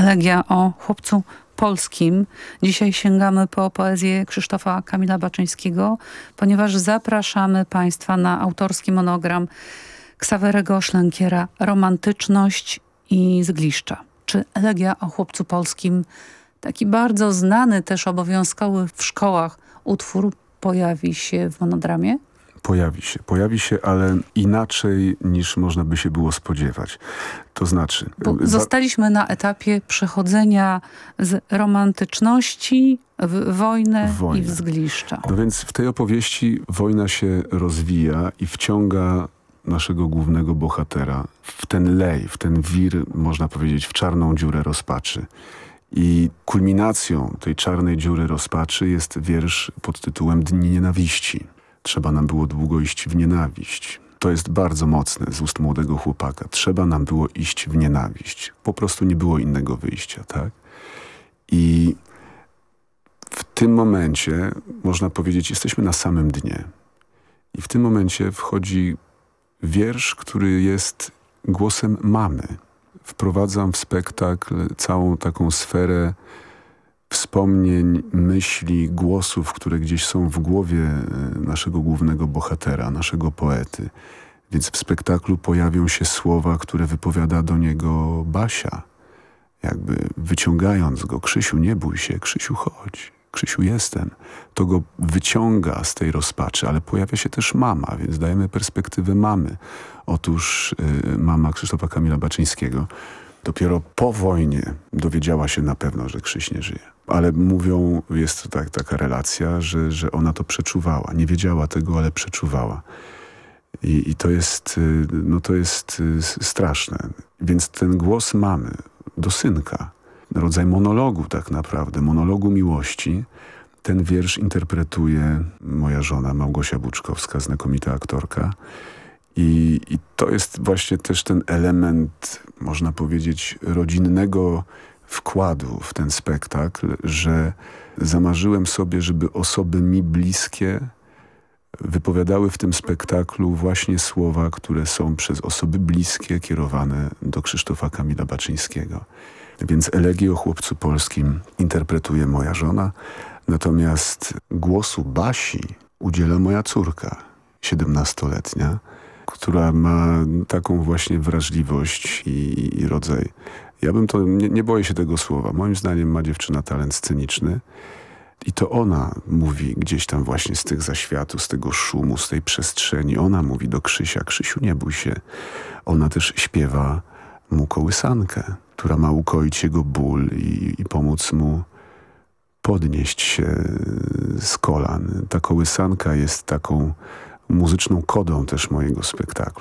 Elegia o chłopcu polskim. Dzisiaj sięgamy po poezję Krzysztofa Kamila Baczyńskiego, ponieważ zapraszamy Państwa na autorski monogram Ksawerego Szlękiera Romantyczność i Zgliszcza. Czy Elegia o chłopcu polskim, taki bardzo znany, też obowiązkowy w szkołach utwór, pojawi się w monodramie? Pojawi się, ale inaczej niż można by się było spodziewać. To znaczy... Zostaliśmy na etapie przechodzenia z romantyczności w wojnę i w zgliszcza. No więc w tej opowieści wojna się rozwija i wciąga naszego głównego bohatera w ten lej, w ten wir, można powiedzieć, w czarną dziurę rozpaczy. I kulminacją tej czarnej dziury rozpaczy jest wiersz pod tytułem Dni nienawiści. Trzeba nam było długo iść w nienawiść. To jest bardzo mocne z ust młodego chłopaka. Trzeba nam było iść w nienawiść. Po prostu nie było innego wyjścia, tak? I w tym momencie, można powiedzieć, jesteśmy na samym dnie. I w tym momencie wchodzi wiersz, który jest głosem mamy. Wprowadzam w spektakl całą taką sferę wspomnień, myśli, głosów, które gdzieś są w głowie naszego głównego bohatera, naszego poety. Więc w spektaklu pojawią się słowa, które wypowiada do niego Basia, jakby wyciągając go. Krzysiu, nie bój się, Krzysiu, chodź. Krzysiu, jestem. To go wyciąga z tej rozpaczy, ale pojawia się też mama, więc dajemy perspektywę mamy. Otóż mama Krzysztofa Kamila Baczyńskiego dopiero po wojnie dowiedziała się na pewno, że Krzyś nie żyje. Ale mówią, jest to taka relacja, że ona to przeczuwała. Nie wiedziała tego, ale przeczuwała. I to jest, to jest straszne. Więc ten głos mamy do synka, rodzaj monologu tak naprawdę, monologu miłości, ten wiersz interpretuje moja żona Małgosia Buczkowska, znakomita aktorka. I to jest właśnie też ten element, można powiedzieć, rodzinnego wkładu w ten spektakl, że zamarzyłem sobie, żeby osoby mi bliskie wypowiadały w tym spektaklu właśnie słowa, które są przez osoby bliskie kierowane do Krzysztofa Kamila Baczyńskiego. Więc elegię o chłopcu polskim interpretuje moja żona, natomiast głosu Basi udziela moja córka, 17-letnia, która ma taką właśnie wrażliwość i rodzaj. Ja bym to, nie boję się tego słowa. Moim zdaniem ma dziewczyna talent sceniczny i to ona mówi gdzieś tam właśnie z tych zaświatów, z tego szumu, z tej przestrzeni. Ona mówi do Krzysia, Krzysiu, nie bój się. Ona też śpiewa mu kołysankę, która ma ukoić jego ból i pomóc mu podnieść się z kolan. Ta kołysanka jest taką muzyczną kodą też mojego spektaklu.